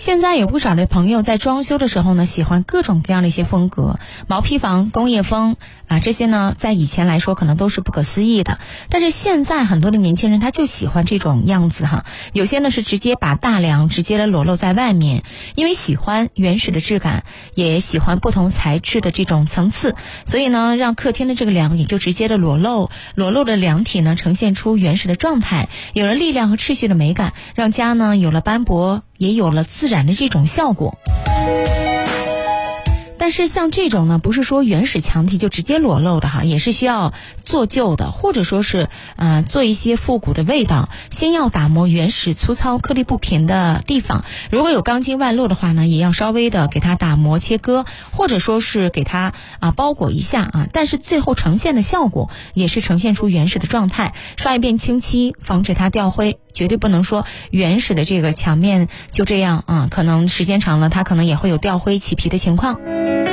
现在有不少的朋友在装修的时候呢，喜欢各种各样的一些风格，毛坯房、工业风这些呢，在以前来说可能都是不可思议的。但是现在很多的年轻人他就喜欢这种样子哈。有些呢是直接把大梁直接的裸露在外面，因为喜欢原始的质感，也喜欢不同材质的这种层次，所以呢，让客厅的这个梁也就直接的裸露的梁体呢，呈现出原始的状态，有了力量和秩序的美感，让家呢有了斑驳，也有了自然的这种效果。但是像这种呢，不是说原始墙体就直接裸露的哈，也是需要做旧的，或者说是做一些复古的味道。先要打磨原始粗糙颗粒不平的地方，如果有钢筋外露的话呢，也要稍微的给它打磨切割，或者说是给它包裹一下但是最后呈现的效果也是呈现出原始的状态，刷一遍清漆，防止它掉灰。绝对不能说原始的这个墙面就这样可能时间长了它可能也会有掉灰起皮的情况。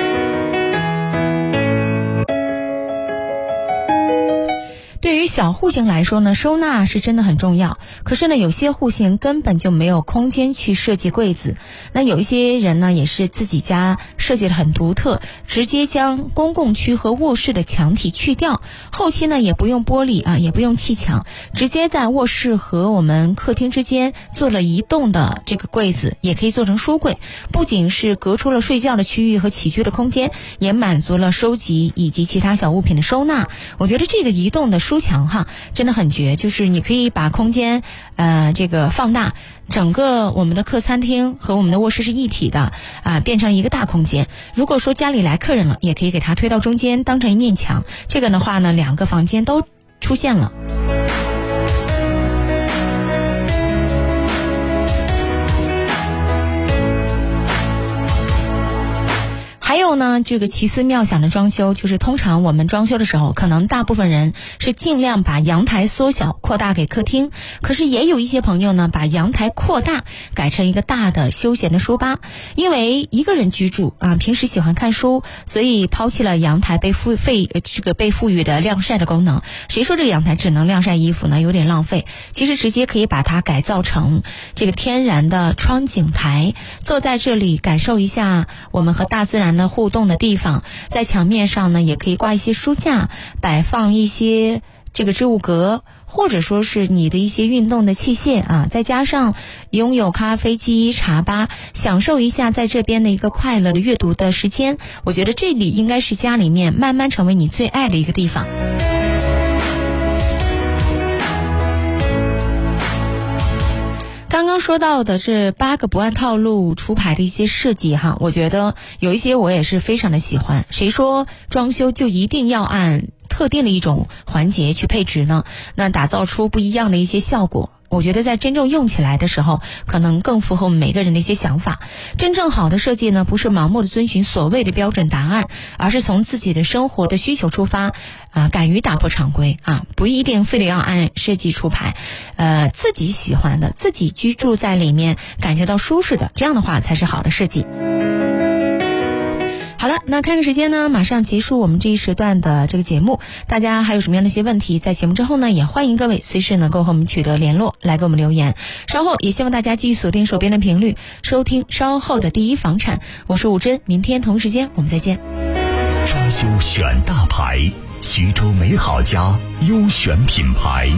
对于小户型来说呢，收纳是真的很重要。可是呢，有些户型根本就没有空间去设计柜子。那有一些人呢，也是自己家设计的很独特，直接将公共区和卧室的墙体去掉，后期呢也不用玻璃也不用砌墙，直接在卧室和我们客厅之间做了移动的这个柜子，也可以做成书柜。不仅是隔出了睡觉的区域和起居的空间，也满足了收集以及其他小物品的收纳。我觉得这个移动的书墙真的很绝，就是你可以把空间这个放大，整个我们的客餐厅和我们的卧室是一体的变成一个大空间。如果说家里来客人了，也可以给它推到中间当成一面墙，这个的话呢，两个房间都出现了。还有呢，这个奇思妙想的装修，就是通常我们装修的时候，可能大部分人是尽量把阳台缩小扩大给客厅，可是也有一些朋友呢，把阳台扩大改成一个大的休闲的书吧。因为一个人居住平时喜欢看书，所以抛弃了阳台被赋予的晾晒的功能。谁说这个阳台只能晾晒衣服呢？有点浪费。其实直接可以把它改造成这个天然的窗景台，坐在这里感受一下我们和大自然的互动的地方。在墙面上呢，也可以挂一些书架，摆放一些这个置物格，或者说是你的一些运动的器械再加上拥有咖啡机、茶吧，享受一下在这边的一个快乐的阅读的时间。我觉得这里应该是家里面慢慢成为你最爱的一个地方。刚刚说到的这8个不按套路出牌的一些设计我觉得有一些我也是非常的喜欢。谁说装修就一定要按特定的一种环节去配置呢？那打造出不一样的一些效果，我觉得在真正用起来的时候，可能更符合我们每个人的一些想法。真正好的设计呢，不是盲目的遵循所谓的标准答案，而是从自己的生活的需求出发敢于打破常规不一定非得要按设计出牌，自己喜欢的，自己居住在里面感觉到舒适的，这样的话才是好的设计。好了，那看看时间呢，马上结束我们这一时段的这个节目。大家还有什么样的一些问题，在节目之后呢，也欢迎各位随时能够和我们取得联络，来给我们留言。稍后也希望大家继续锁定手边的频率，收听稍后的第一房产。我是武珍，明天同时间我们再见。 装修选大牌，徐州美好家优选品牌。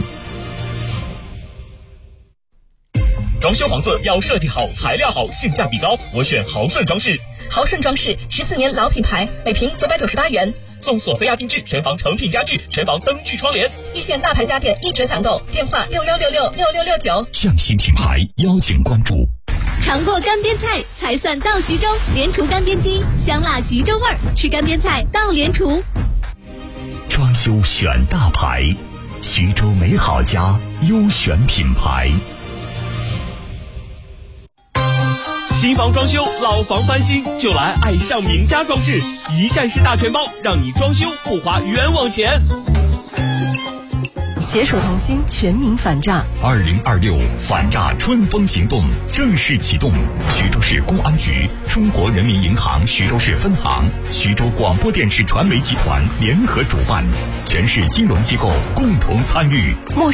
装修房子要设计好、材料好、性价比高，我选豪顺装饰。 豪顺装饰14年老品牌，每平998元， 送索菲亚定制全房成品家具、全房灯具窗帘， 一线大牌家电1折抢购，电话61666669。 匠心品牌邀请关注。 尝过干煸菜才算到徐州，莲厨干煸鸡，香辣徐州味儿，吃干煸菜到莲厨。 装修选大牌，徐州美好家优选品牌。 新房装修，老房翻新，就来爱上名家装饰，一站式大全包，让你装修不花冤枉钱。 携手同心，全民反诈。 2026反诈春风行动正式启动，徐州市公安局、中国人民银行徐州市分行、徐州广播电视传媒集团联合主办，全市金融机构共同参与。